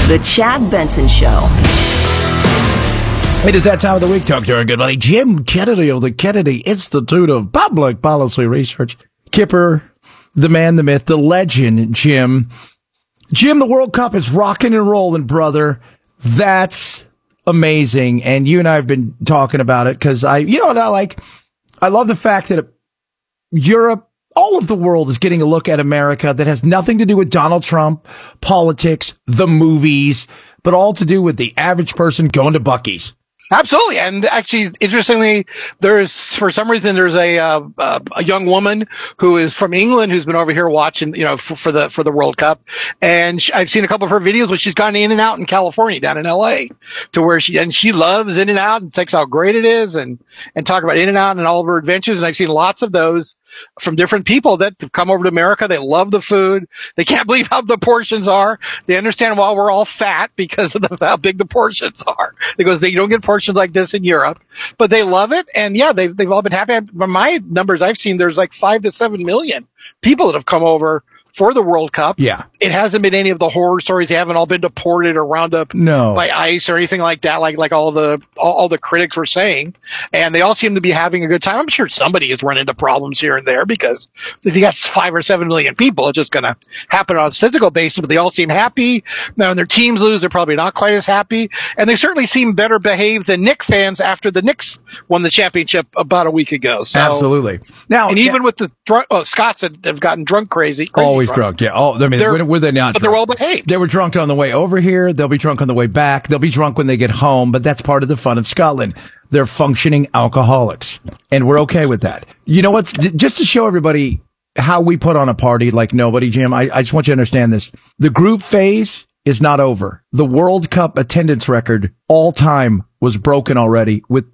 The Chad Benson Show. It is that time of the week. Talk to our good buddy Jim Kennedy of the Kennedy Institute of Public Policy Research. Kipper, the man, the myth, the legend, Jim. Jim, the World Cup is rocking and rolling, brother. That's amazing. And you and I have been talking about it because I love the fact that Europe, all of the world is getting a look at America that has nothing to do with Donald Trump, politics, the movies, but all to do with the average person going to Buc-ee's. Absolutely. And actually, interestingly, for some reason, there's a young woman who is from England who's been over here watching, for the World Cup. And I've seen a couple of her videos where she's gone in and out in California, down in LA, to where she loves In-N-Out and takes how great it is and talk about In-N-Out and all of her adventures. And I've seen lots of those from different people that have come over to America. They love the food. They can't believe how the portions are. They understand why we're all fat because of how big the portions are. Because you don't get portions like this in Europe, but they love it. And yeah, they've all been happy. From my numbers I've seen, there's like 5 to 7 million people that have come over for the World Cup. Yeah. It hasn't been any of the horror stories. They haven't all been deported or round up by ICE or anything like that, like all the critics were saying. And they all seem to be having a good time. I'm sure somebody has run into problems here and there because if you got 5 or 7 million people, it's just going to happen on a statistical basis, but they all seem happy. Now, when their teams lose, they're probably not quite as happy. And they certainly seem better behaved than Knicks fans after the Knicks won the championship about a week ago. So, absolutely. Now, and even with the Scots have gotten drunk crazy. Always drunk. Yeah. Were they not? But they're well behaved. They were drunk on the way over here. They'll be drunk on the way back. They'll be drunk when they get home. But that's part of the fun of Scotland. They're functioning alcoholics, and we're okay with that. You know what's just to show everybody how we put on a party like nobody, Jim. I just want you to understand this. The group phase is not over. The World Cup attendance record all time was broken already with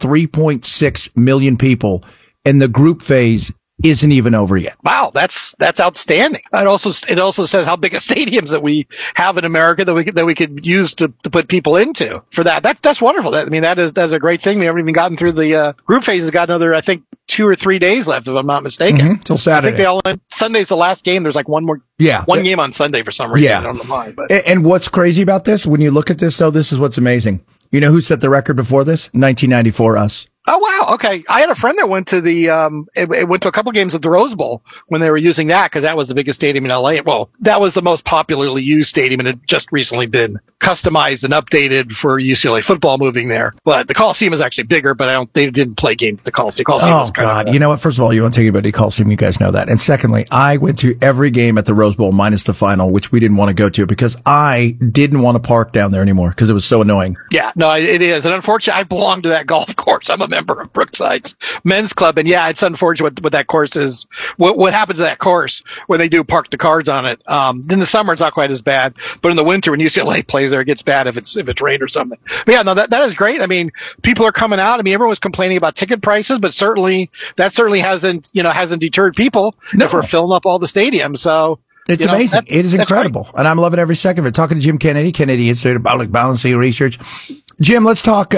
3.6 million people, and the group phase isn't even over yet. Wow, that's outstanding. It also says how big a stadiums that we have in America that we could use to put people into for that. That's wonderful. That's a great thing. We haven't even gotten through the group phase. Has got another, I think, 2 or 3 days left, if I'm not mistaken. Till Saturday. I think Sunday's the last game. There's like one game on Sunday for some reason. Yeah. I don't know why. But. And what's crazy about this, when you look at this, though, this is what's amazing. You know who set the record before this? 1994, us. Oh, wow. Okay. I had a friend that went to went to a couple games at the Rose Bowl when they were using that because that was the biggest stadium in LA. Well, that was the most popularly used stadium and it had just recently been customized and updated for UCLA football moving there. But the Coliseum is actually bigger, but they didn't play games at the Coliseum. Oh, God. You know what? First of all, you won't take anybody to Coliseum. You guys know that. And secondly, I went to every game at the Rose Bowl minus the final, which we didn't want to go to because I didn't want to park down there anymore because it was so annoying. Yeah, no, it is. And unfortunately, I belong to that golf course. I'm a member of Brookside's men's club. And yeah, it's unfortunate what that course is. What happens to that course when they do park the cars on it? In the summer, it's not quite as bad. But in the winter, when UCLA plays there, it gets bad if it's rained or something. But yeah, no, that is great. I mean, people are coming out. I mean, everyone was complaining about ticket prices, but that certainly hasn't deterred people if we're filling up all the stadiums. So it's amazing. It is incredible. And I'm loving every second of it. Talking to Jim Kennedy Institute of Public Policy Research. Jim, let's talk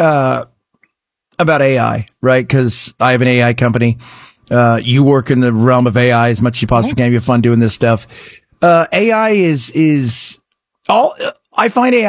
about AI, right? Because I have an AI company. You work in the realm of AI as much as you possibly can. You have fun doing this stuff. AI is all. I find AI